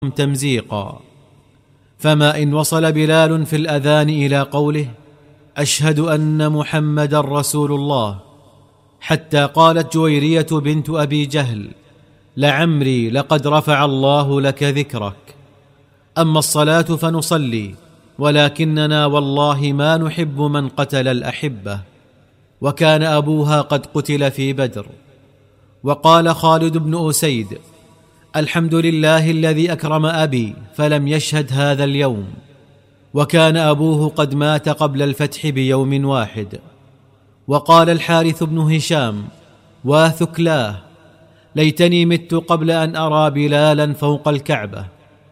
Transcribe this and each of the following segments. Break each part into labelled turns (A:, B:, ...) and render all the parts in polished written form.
A: تمزيقا. فما إن وصل بلال في الأذان إلى قوله أشهد أن محمدا رسول الله حتى قالت جويرية بنت أبي جهل لعمري لقد رفع الله لك ذكرك. أما الصلاة فنصلي، ولكننا والله ما نحب من قتل الأحبة، وكان أبوها قد قتل في بدر. وقال خالد بن أسيد الحمد لله الذي أكرم أبي فلم يشهد هذا اليوم، وكان أبوه قد مات قبل الفتح بيوم واحد. وقال الحارث بن هشام واثكلاه ليتني مت قبل أن أرى بلالا فوق الكعبة.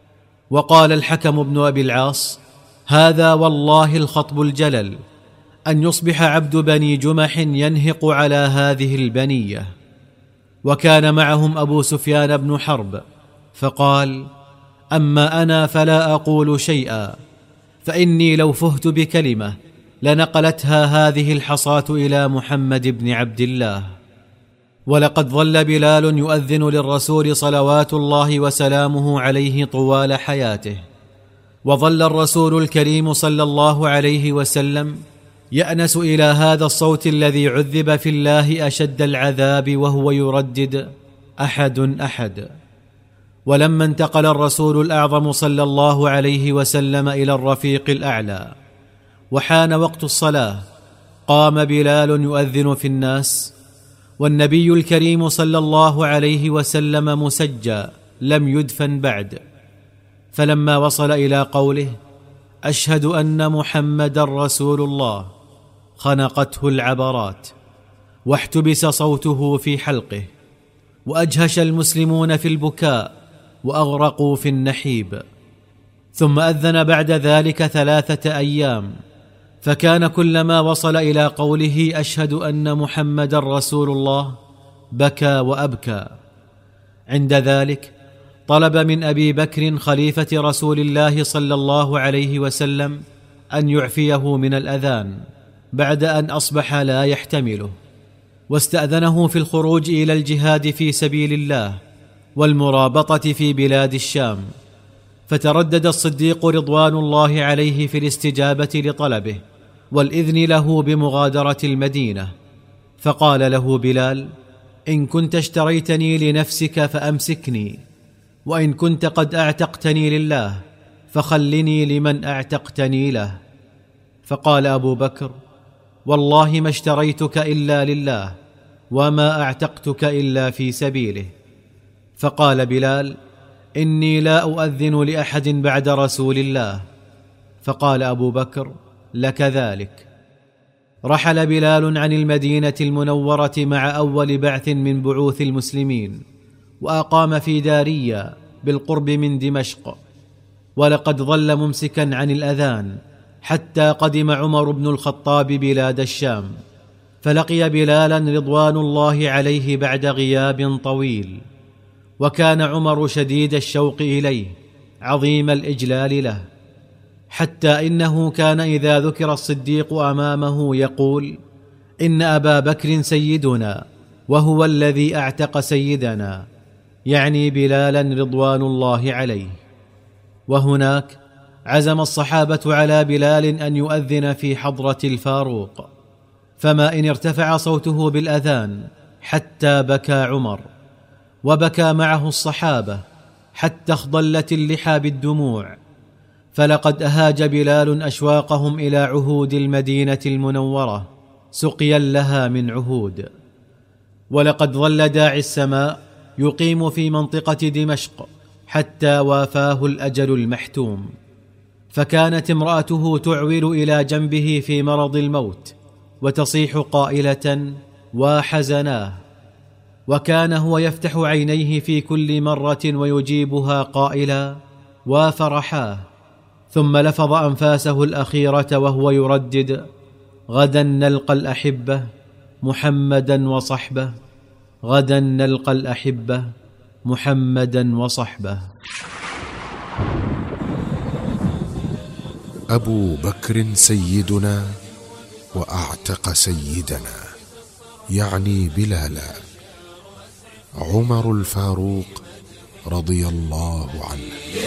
A: وقال الحكم بن أبي العاص هذا والله الخطب الجلل، أن يصبح عبد بني جمح ينهق على هذه البنية. وكان معهم أبو سفيان بن حرب فقال أما أنا فلا أقول شيئا، فإني لو فهت بكلمة لنقلتها هذه الحصاة إلى محمد بن عبد الله. ولقد ظل بلال يؤذن للرسول صلوات الله وسلامه عليه طوال حياته، وظل الرسول الكريم صلى الله عليه وسلم يأنس إلى هذا الصوت الذي عذب في الله أشد العذاب وهو يردد أحد أحد. ولما انتقل الرسول الأعظم صلى الله عليه وسلم إلى الرفيق الأعلى وحان وقت الصلاة، قام بلال يؤذن في الناس، والنبي الكريم صلى الله عليه وسلم مسجى لم يدفن بعد. فلما وصل إلى قوله أشهد أن محمدا رسول الله خنقته العبرات، واحتبس صوته في حلقه، وأجهش المسلمون في البكاء وأغرقوا في النحيب. ثم أذن بعد ذلك 3 أيام، فكان كلما وصل إلى قوله أشهد أن محمدا رسول الله بكى وأبكى. عند ذلك طلب من أبي بكر خليفة رسول الله صلى الله عليه وسلم أن يعفيه من الأذان بعد أن أصبح لا يحتمله، واستأذنه في الخروج إلى الجهاد في سبيل الله والمرابطة في بلاد الشام. فتردد الصديق رضوان الله عليه في الاستجابة لطلبه والإذن له بمغادرة المدينة، فقال له بلال إن كنت اشتريتني لنفسك فأمسكني، وإن كنت قد أعتقتني لله فخلني لمن أعتقتني له. فقال أبو بكر والله ما اشتريتك إلا لله، وما أعتقتك إلا في سبيله. فقال بلال إني لا أؤذن لأحد بعد رسول الله. فقال أبو بكر لك ذلك. رحل بلال عن المدينة المنورة مع أول بعث من بعوث المسلمين، وأقام في دارية بالقرب من دمشق. ولقد ظل ممسكا عن الأذان حتى قدم عمر بن الخطاب بلاد الشام، فلقي بلالا رضوان الله عليه بعد غياب طويل. وكان عمر شديد الشوق إليه عظيم الإجلال له، حتى إنه كان إذا ذكر الصديق أمامه يقول إن أبا بكر سيدنا وهو الذي أعتق سيدنا، يعني بلالا رضوان الله عليه. وهناك عزم الصحابة على بلال أن يؤذن في حضرة الفاروق، فما إن ارتفع صوته بالأذان حتى بكى عمر، وبكى معه الصحابة حتى اخضلت اللحى بالدموع. فلقد أهاج بلال أشواقهم إلى عهود المدينة المنورة سقيا لها من عهود. ولقد ظل داعي السماء يقيم في منطقة دمشق حتى وافاه الأجل المحتوم، فكانت امرأته تعول إلى جنبه في مرض الموت وتصيح قائلة وحزناه، وكان هو يفتح عينيه في كل مرة ويجيبها قائلا وفرحاه، ثم لفظ أنفاسه الأخيرة وهو يردد غدا نلقى الأحبة محمدا وصحبه، غدا نلقى الأحبة محمدا وصحبه.
B: أبو بكر سيدنا وأعتق سيدنا، يعني بلالا. عمر الفاروق رضي الله عنه.